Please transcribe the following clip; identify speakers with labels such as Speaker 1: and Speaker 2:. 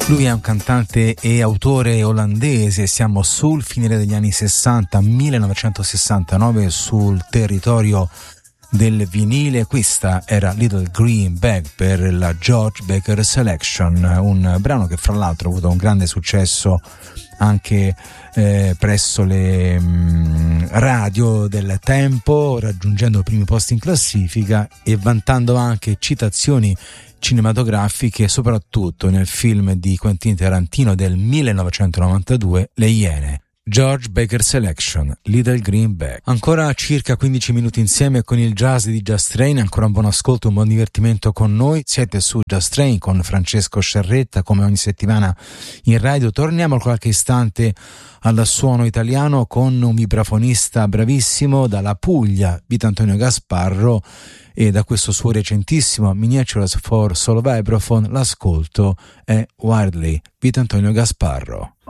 Speaker 1: Lui è un cantante e autore olandese, siamo sul finire degli anni 60, 1969, sul territorio del vinile. Questa era Little Green Bag per la George Baker Selection, un brano che fra l'altro ha avuto un grande successo anche presso le radio del tempo, raggiungendo i primi posti in classifica e vantando anche citazioni cinematografiche, soprattutto nel film di Quentin Tarantino del 1992, Le Iene. George Baker Selection, Little Green Bag. Ancora circa 15 minuti insieme con il jazz di Jazz Train, ancora un buon ascolto, un buon divertimento con noi. Siete su Jazz Train con Francesco Sciarretta, come ogni settimana in radio. Torniamo qualche istante al suono italiano con un vibrafonista bravissimo dalla Puglia, Vitantonio Gasparro, e da questo suo recentissimo Miniatures for Solo Vibraphone l'ascolto è Wildly, Vitantonio Gasparro.